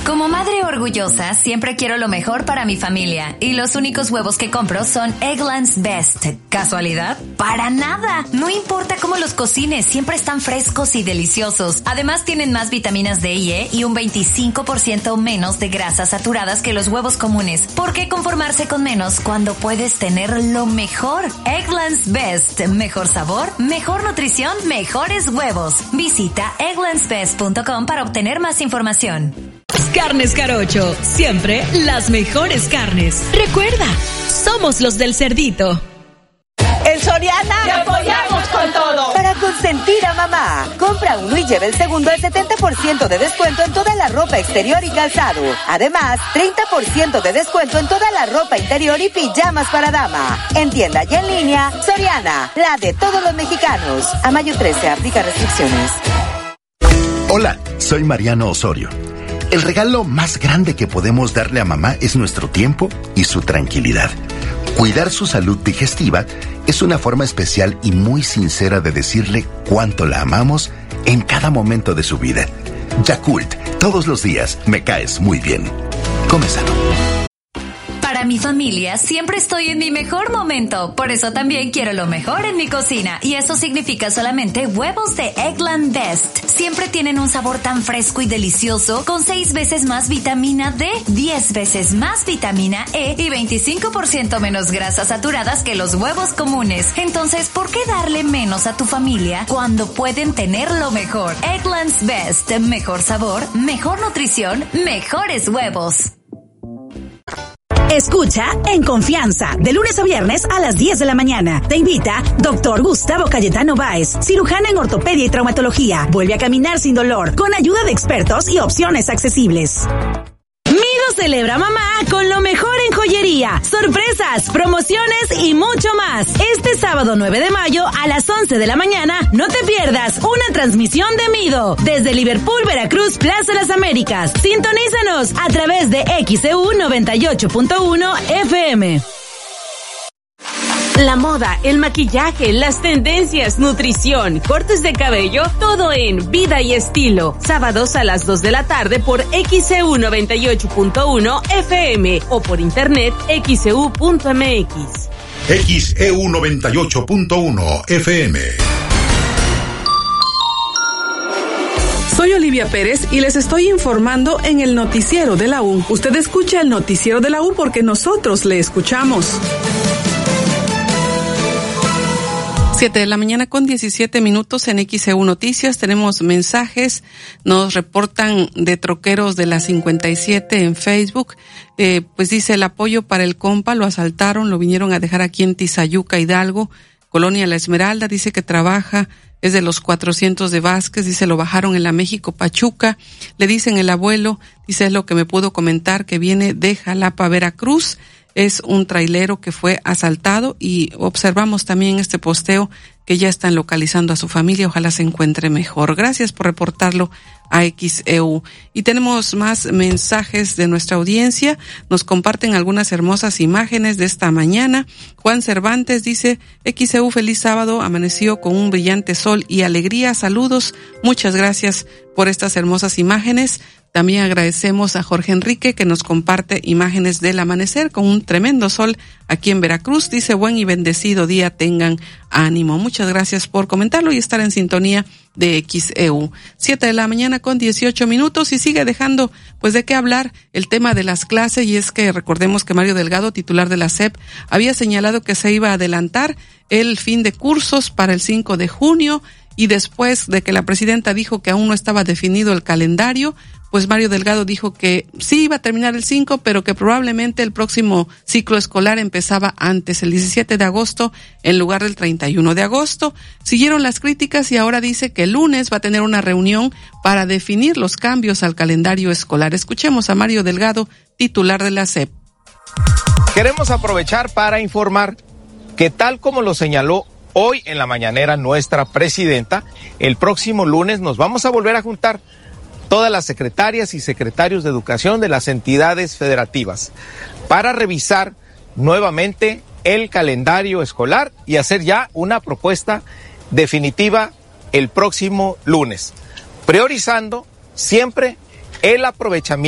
Como madre orgullosa, siempre quiero lo mejor para mi familia. Y los únicos huevos que compro son Eggland's Best. ¿Casualidad? ¡Para nada! No importa cómo los cocines, siempre están frescos y deliciosos. Además, tienen más vitaminas D y E y un 25% menos de grasas saturadas que los huevos comunes. ¿Por qué conformarse con menos cuando puedes tener lo mejor? Eggland's Best. Mejor sabor, mejor nutrición, mejores huevos. Visita egglandsbest.com para obtener más información. Carnes Jarocho, siempre las mejores carnes. Recuerda, somos los del Cerdito. En Soriana te apoyamos con todo. Para consentir a mamá, compra uno y lleve el segundo al 70% de descuento en toda la ropa exterior y calzado. Además, 30% de descuento en toda la ropa interior y pijamas para dama. En tienda y en línea, Soriana, la de todos los mexicanos. A mayo 13, aplica restricciones. Hola, soy Mariano Osorio. El regalo más grande que podemos darle a mamá es nuestro tiempo y su tranquilidad. Cuidar su salud digestiva es una forma especial y muy sincera de decirle cuánto la amamos en cada momento de su vida. Yakult, todos los días me caes muy bien. Come sano. Para mi familia siempre estoy en mi mejor momento, por eso también quiero lo mejor en mi cocina, y eso significa solamente huevos de Eggland Best. Siempre tienen un sabor tan fresco y delicioso, con 6 veces más vitamina D, 10 veces más vitamina E y 25% menos grasas saturadas que los huevos comunes. Entonces, ¿por qué darle menos a tu familia cuando pueden tener lo mejor? Eggland's Best, mejor sabor, mejor nutrición, mejores huevos. Escucha En Confianza, de lunes a viernes a las 10 de la mañana. Te invita Dr. Gustavo Cayetano Báez, cirujano en ortopedia y traumatología. Vuelve a caminar sin dolor, con ayuda de expertos y opciones accesibles. Mido celebra mamá con lo mejor en joyería, sorpresas, promociones y mucho más. Este sábado 9 de mayo a las 11 de la mañana, no te pierdas una transmisión de Mido desde Liverpool, Veracruz, Plaza Las Américas. Sintonízanos a través de XEU 98.1 FM. La moda, el maquillaje, las tendencias, nutrición, cortes de cabello, todo en Vida y Estilo. Sábados a las 2 de la tarde por XEU 98.1 FM o por internet xeu.mx. XEU 98.1 FM. Soy Olivia Pérez y les estoy informando en el Noticiero de la U. Usted escucha el Noticiero de la U porque nosotros le escuchamos. 7 de la mañana con 17 minutos en XEU Noticias. Tenemos mensajes, nos reportan de troqueros de la 57 en Facebook. Pues dice: el apoyo para el compa, lo asaltaron, lo vinieron a dejar aquí en Tizayuca, Hidalgo, Colonia La Esmeralda. Dice que trabaja, es de los 400 de Vázquez. Dice, lo bajaron en la México Pachuca. Le dicen el abuelo, dice, es lo que me pudo comentar, que viene de Jalapa, Veracruz. Es un trailero que fue asaltado, y observamos también este posteo que ya están localizando a su familia. Ojalá se encuentre mejor. Gracias por reportarlo a XEU. Y tenemos más mensajes de nuestra audiencia. Nos comparten algunas hermosas imágenes de esta mañana. Juan Cervantes dice: XEU, feliz sábado, amaneció con un brillante sol y alegría. Saludos, muchas gracias por estas hermosas imágenes. También agradecemos a Jorge Enrique, que nos comparte imágenes del amanecer con un tremendo sol aquí en Veracruz. Dice: buen y bendecido día, tengan ánimo. Muchas gracias por comentarlo y estar en sintonía de XEU. 7 de la mañana con 18 minutos, y sigue dejando pues de qué hablar el tema de las clases, y es que recordemos que Mario Delgado, titular de la SEP, había señalado que se iba a adelantar el fin de cursos para el 5 de junio, y después de que la presidenta dijo que aún no estaba definido el calendario, pues Mario Delgado dijo que sí iba a terminar el 5, pero que probablemente el próximo ciclo escolar empezaba antes, el 17 de agosto, en lugar del 31 de agosto. Siguieron las críticas, y ahora dice que el lunes va a tener una reunión para definir los cambios al calendario escolar. Escuchemos a Mario Delgado, titular de la SEP. Queremos aprovechar para informar que, tal como lo señaló hoy en la mañanera nuestra presidenta, el próximo lunes nos vamos a volver a juntar todas las secretarias y secretarios de educación de las entidades federativas para revisar nuevamente el calendario escolar y hacer ya una propuesta definitiva el próximo lunes, priorizando siempre el aprovechamiento